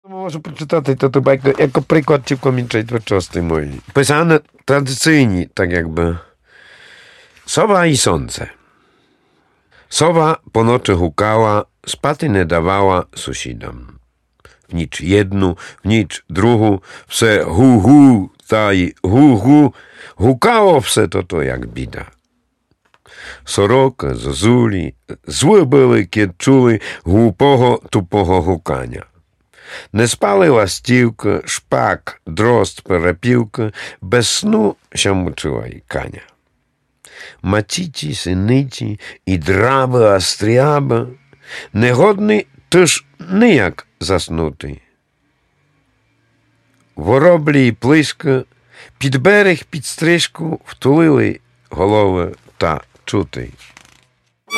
Можу прочитати то байку, як приклад цілком twórczości mojej. Pisane tradycyjnie, tak jakby. Sowa i słońce. Sowa po nocy hukała, spaty nie dawała sąsiadom. W nicz jednu, w nicz drugu, wse hu, taj hu, hukało wse to jak bida. Soroka, zozuli, złe były, kiedy czuli głupого, tupого hukania. Не спали ластівка, шпак, дрозд, перепілка, без сну ся мучила й каня. Матіті, синиті, і драби, астріаба, негодний тож ніяк заснути. Вороблі й плиска під берег, під стрижку втулили голови та чути.